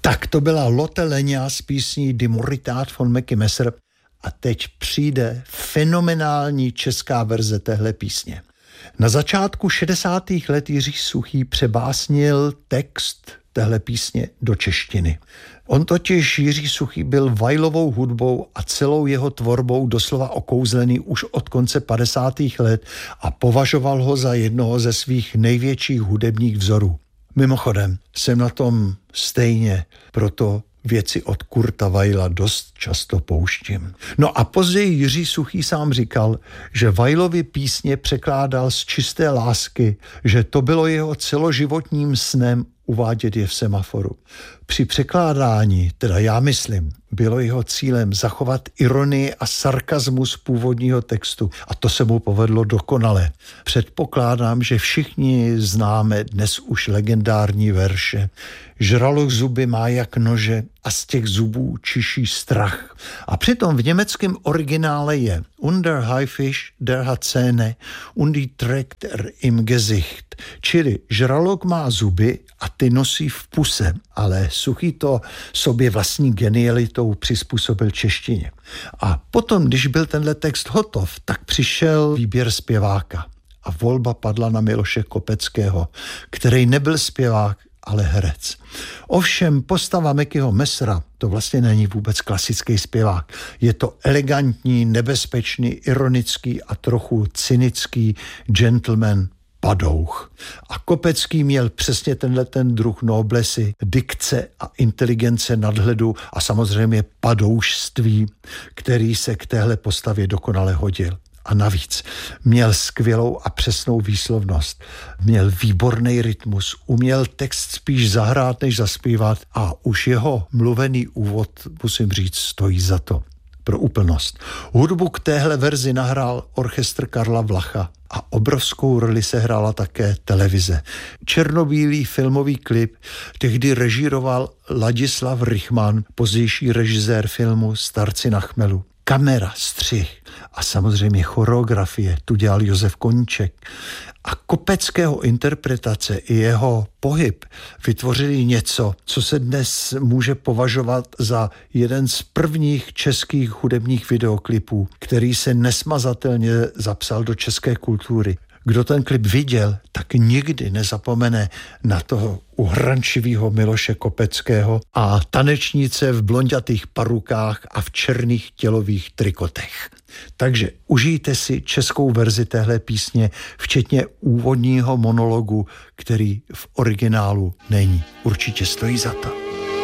Tak to byla Lotte Lenya s písní Die Moritat von Mackie Messer a teď přijde fenomenální česká verze téhle písně. Na začátku 60. let Jiří Suchý přebásnil text téhle písně do češtiny. On totiž, Jiří Suchý, byl Weilovou hudbou a celou jeho tvorbou doslova okouzlený už od konce 50. let a považoval ho za jednoho ze svých největších hudebních vzorů. Mimochodem, jsem na tom stejně, proto věci od Kurta Weila dost často pouštím. No a později Jiří Suchý sám říkal, že Weilovy písně překládal z čisté lásky, že to bylo jeho celoživotním snem uvádět je v Semaforu. Při překládání, teda já myslím, bylo jeho cílem zachovat ironii a sarkazmus původního textu a to se mu povedlo dokonale. Předpokládám, že všichni známe dnes už legendární verše. Žraloch zuby má jak nože a z těch zubů čiší strach. A přitom v německém originále je Unter Haifisch der hat Zähne und die trägt im Gesicht. Čili žralok má zuby a ty nosí v puse, ale Suchý to sobě vlastní genialitou přizpůsobil češtině. A potom, když byl tenhle text hotov, tak přišel výběr zpěváka a volba padla na Miloše Kopeckého, který nebyl zpěvák, ale herec. Ovšem postava Mackieho Messera to vlastně není vůbec klasický zpěvák. Je to elegantní, nebezpečný, ironický a trochu cynický gentleman padouch. A Kopecký měl přesně ten druh noblesy, dikce a inteligence nadhledu a samozřejmě padoušství, který se k téhle postavě dokonale hodil. A navíc měl skvělou a přesnou výslovnost, měl výborný rytmus, uměl text spíš zahrát než zaspívat a už jeho mluvený úvod, musím říct, stojí za to. Pro úplnost. Hudbu k téhle verzi nahrál orchestr Karla Vlacha a obrovskou roli se hrála také televize. Černobílý filmový klip tehdy režíroval Ladislav Rychman, pozdější režisér filmu Starci na chmelu. Kamera, střih a samozřejmě choreografie tu dělal Josef Koníček. A Kopeckého interpretace i jeho pohyb vytvořili něco, co se dnes může považovat za jeden z prvních českých hudebních videoklipů, který se nesmazatelně zapsal do české kultury. Kdo ten klip viděl, tak nikdy nezapomene na toho uhrančivého Miloše Kopeckého a tanečnice v blonďatých parukách a v černých tělových trikotech. Takže užijte si českou verzi téhle písně, včetně úvodního monologu, který v originálu není. Určitě stojí za to.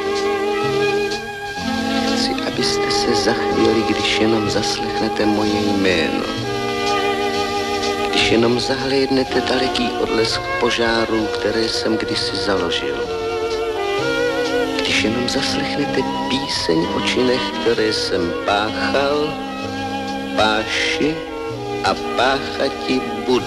Chci, abyste se zachvěli, když jenom zaslechnete moje jméno. Když jenom zahlédnete daleký odlesk požárů, které jsem kdysi založil. Když jenom zaslechnete píseň o činech, které jsem páchal, páši a páchati budu.